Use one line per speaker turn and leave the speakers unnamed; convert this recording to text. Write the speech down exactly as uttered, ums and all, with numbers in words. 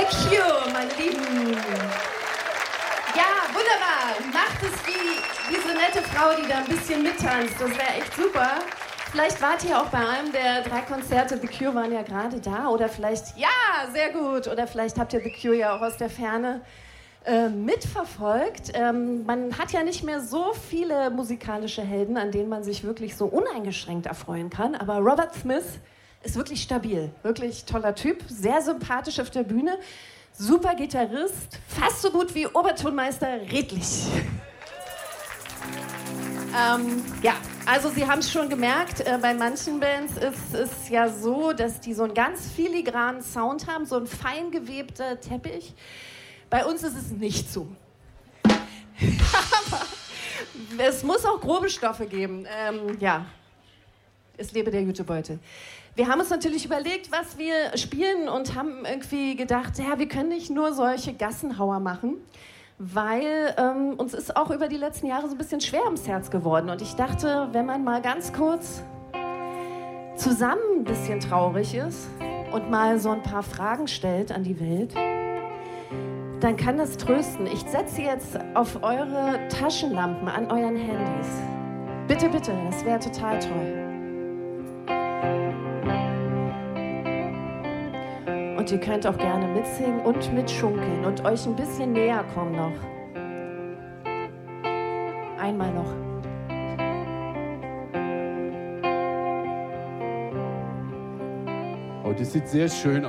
Cure, meine Lieben. Ja, wunderbar. Macht es wie diese nette Frau, die da ein bisschen mittanzt. Das wäre echt super. Vielleicht wart ihr auch bei einem der drei Konzerte. The Cure waren ja gerade da. Oder vielleicht, ja, sehr gut. Oder vielleicht habt ihr The Cure ja auch aus der Ferne äh, mitverfolgt. Ähm, man hat ja nicht mehr so viele musikalische Helden, an denen man sich wirklich so uneingeschränkt erfreuen kann. Aber Robert Smith ist wirklich stabil. Wirklich toller Typ. Sehr sympathisch auf der Bühne. Super Gitarrist. Fast so gut wie Obertonmeister Redlich. Ähm, ja, also Sie haben es schon gemerkt, äh, bei manchen Bands ist es ja so, dass die so einen ganz filigranen Sound haben, so ein fein gewebter Teppich. Bei uns ist es nicht so. Aber es muss auch grobe Stoffe geben. Ähm, ja, es lebe der Jutebeutel. Wir haben uns natürlich überlegt, was wir spielen und haben irgendwie gedacht, ja, wir können nicht nur solche Gassenhauer machen, weil ähm, uns ist auch über die letzten Jahre so ein bisschen schwer ums Herz geworden. Und ich dachte, wenn man mal ganz kurz zusammen ein bisschen traurig ist und mal so ein paar Fragen stellt an die Welt, dann kann das trösten. Ich setze jetzt auf eure Taschenlampen an euren Handys. Bitte, bitte, das wäre total toll. Und ihr könnt auch gerne mitsingen und mitschunkeln und euch ein bisschen näher kommen noch. Einmal noch.
Oh, das sieht sehr schön aus.